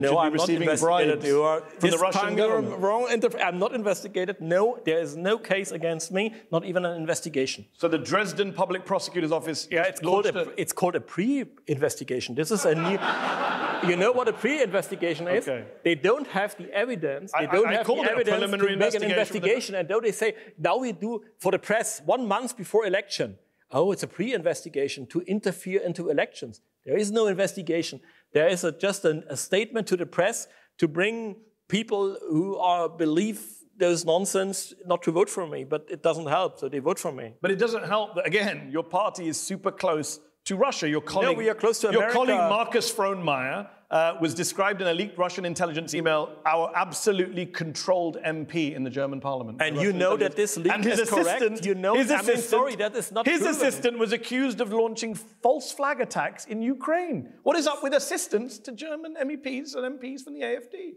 No, I'm not investigated. You are from the Russian government. Wrong. I'm not investigated. No, there is no case against me, not even an investigation. So the Dresden Public Prosecutor's Office... Yeah, it's called a pre-investigation. This is a new... You know what a pre-investigation is? Okay. They don't have the evidence. They don't have the evidence to make an investigation. And though they say, now we do for the press 1 month before election. Oh, it's a pre-investigation to interfere into elections. There is no investigation. There is just a statement to the press to bring people who believe there's nonsense not to vote for me, but it doesn't help, so they vote for me. But it doesn't help that, again, your party is super close to Russia. Your colleague, we are close to America. Your colleague Marcus Frohnmayer was described in a leaked Russian intelligence email our absolutely controlled MP in the German parliament. And you know that this leak is correct? You know, sorry, that is not His assistant was accused of launching false flag attacks in Ukraine. What is up with assistants to German MEPs and MPs from the AfD?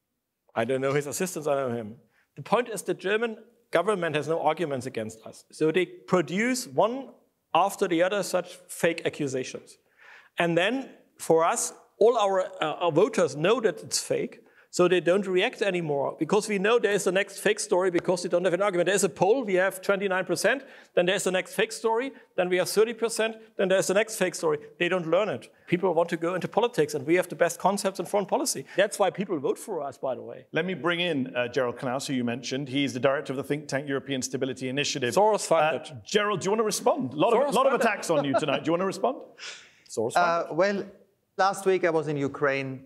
I don't know his assistants, I know him. The point is the German government has no arguments against us. So they produce one after the other such fake accusations. And then for us, all our voters know that it's fake, so they don't react anymore because we know there's the next fake story because they don't have an argument. There's a poll, we have 29%, then there's the next fake story, then we have 30%, then there's the next fake story. They don't learn it. People want to go into politics and we have the best concepts in foreign policy. That's why people vote for us, by the way. Let me bring in Gerald Knaus, who you mentioned. He's the director of the think tank European Stability Initiative. Soros funded. Gerald, do you want to respond? A lot of attacks on you tonight. Do you want to respond? Soros funded. Well, last week I was in Ukraine.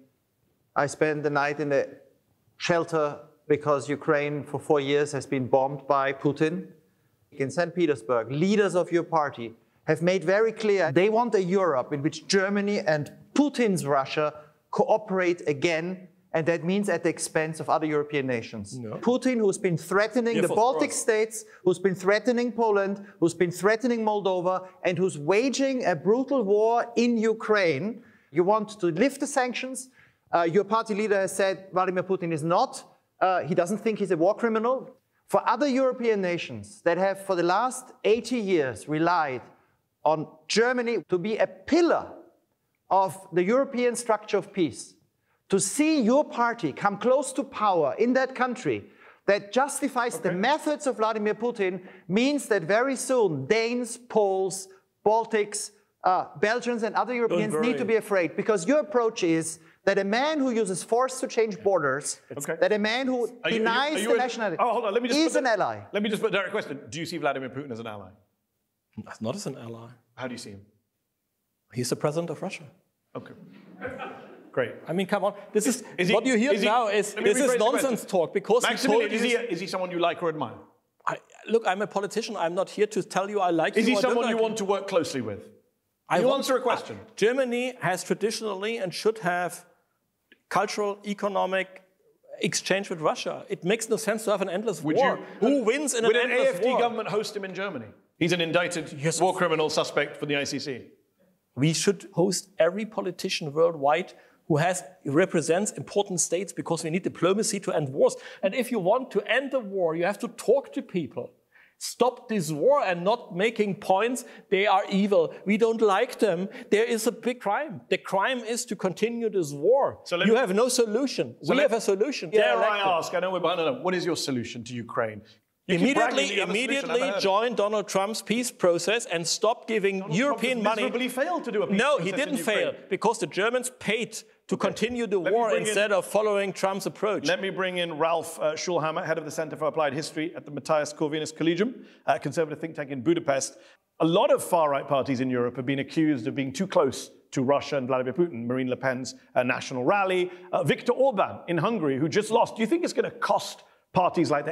I spent the night in a shelter because Ukraine for 4 years has been bombed by Putin. In St. Petersburg, leaders of your party have made very clear they want a Europe in which Germany and Putin's Russia cooperate again, and that means at the expense of other European nations. No. Putin, who's been threatening the Baltic states, who's been threatening Poland, who's been threatening Moldova, and who's waging a brutal war in Ukraine. You want to lift the sanctions. Your party leader has said Vladimir Putin is not. He doesn't think he's a war criminal. For other European nations that have for the last 80 years relied on Germany to be a pillar of the European structure of peace, to see your party come close to power in that country that justifies the methods of Vladimir Putin means that very soon Danes, Poles, Baltics, Belgians and other Europeans need to be afraid, because your approach is that a man who uses force to change borders, that a man who denies the nationality is an ally. Let me just put a direct question. Do you see Vladimir Putin as an ally? Not as an ally. How do you see him? He's the president of Russia. Okay. Great. I mean, come on. This is what you hear now is nonsense talk, because Maximilian, is he someone you like or admire? Look, I'm a politician. I'm not here to tell you I like you. Is he someone you want to work closely with? You answer a question. Germany has traditionally and should have cultural, economic exchange with Russia. It makes no sense to have an endless war. Who wins in an endless war? Would an AfD government host him in Germany? He's an indicted war criminal suspect for the ICC. We should host every politician worldwide who represents important states, because we need diplomacy to end wars. And if you want to end the war, you have to talk to people. Stop this war and not making points. They are evil. We don't like them. There is a big crime. The crime is to continue this war. So you have no solution. We have a solution. Dare I ask, I know we're behind, what is your solution to Ukraine? Immediately join Donald Trump's peace process and stop giving European money. Miserably failed to do a peace process. No, he didn't fail, because the Germans paid to continue the war instead of following Trump's approach. Let me bring in Ralph Schulhammer, head of the Center for Applied History at the Matthias Corvinus Collegium, a conservative think tank in Budapest. A lot of far-right parties in Europe have been accused of being too close to Russia and Vladimir Putin. Marine Le Pen's National Rally, Viktor Orban in Hungary, who just lost. Do you think it's going to cost parties like the